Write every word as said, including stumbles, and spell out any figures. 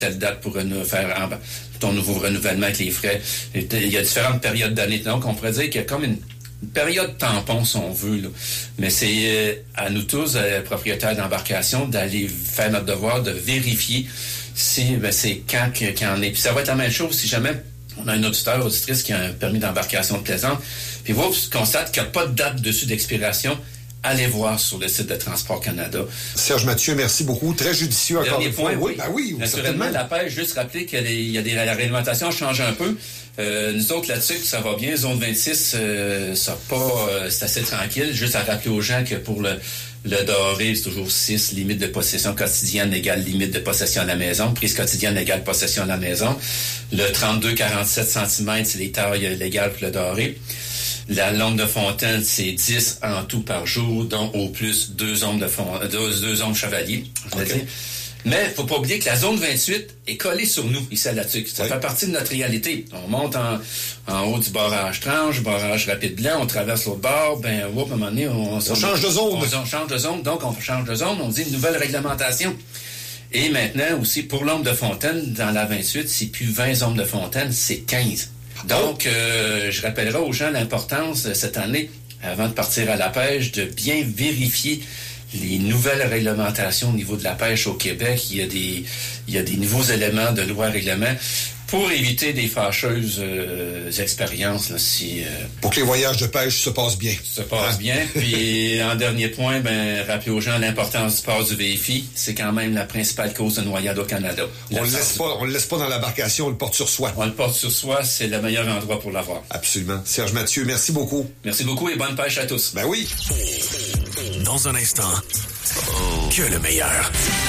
telle date pour renou- faire ton nouveau renouvellement avec les frais. Il y a différentes périodes d'année. Donc, on pourrait dire qu'il y a comme une, une période tampon, si on veut. Là. Mais c'est euh, à nous tous, euh, propriétaires d'embarcation, d'aller faire notre devoir de vérifier si ben, c'est quand qu'il y en est. Puis ça va être la même chose si jamais on a un auditeur, auditrice qui a un permis d'embarcation de plaisance, puis vous constate qu'il n'y a pas de date dessus d'expiration, allez voir sur le site de Transport Canada. Serge Mathieu, merci beaucoup. Très judicieux encore Dernier une point, fois. oui. Ben oui, naturellement, certainement. la pêche, juste rappeler qu'il y a des, il y a des la réglementation change un peu. Euh, nous autres, là-dessus, ça va bien. Zone vingt-six, euh, ça pas, euh, c'est assez tranquille. Juste à rappeler aux gens que pour le, le doré, c'est toujours six, limite de possession quotidienne égale limite de possession à la maison. Prise quotidienne égale possession à la maison. Le trente-deux quarante-sept centimètres, c'est les tailles légales pour le doré. La longue de fontaine, c'est dix en tout par jour, donc au plus deux ombres de fond, deux, deux ombres chevaliers, je veux okay. dire. Mais il faut pas oublier que la zone vingt-huit est collée sur nous, ici à là-dessus. Ça oui. fait partie de notre réalité. On monte en, en haut du barrage Tranche, barrage Rapide Blanc, on traverse l'autre bord, ben, whoop, à un moment donné, on, on, on change de zone. On, on change de zone, donc on change de zone, on dit une nouvelle réglementation. Et maintenant aussi, pour l'ombre de fontaine, dans la vingt-huit, c'est plus vingt ombres de fontaine, c'est quinze. Donc, euh, je rappellerai aux gens l'importance de cette année, avant de partir à la pêche, de bien vérifier les nouvelles réglementations au niveau de la pêche au Québec. Il y a des, il y a des nouveaux éléments de loi règlement pour éviter des fâcheuses euh, expériences. Là, si, euh, pour que les voyages de pêche se passent bien. Se passent hein? bien. Puis, en dernier point, ben, rappeler aux gens l'importance du port du V F I. C'est quand même la principale cause de noyade au Canada. On le laisse pas, on le laisse pas dans l'embarcation, on le porte sur soi. On le porte sur soi, c'est le meilleur endroit pour l'avoir. Absolument. Serge Mathieu, merci beaucoup. Merci beaucoup et bonne pêche à tous. Ben oui. Dans un instant, que le meilleur.